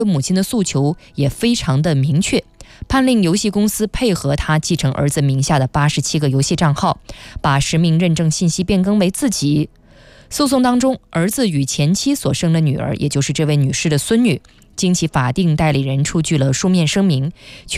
母亲的诉求也非常的明确，判令游戏公司配合他继承儿子名下的87个游戏账号，把实名认证信息变更为自己。诉讼当中，儿子与前妻所生的女儿，也就是这位女士的孙女，经其法定代理人出具了书面声明，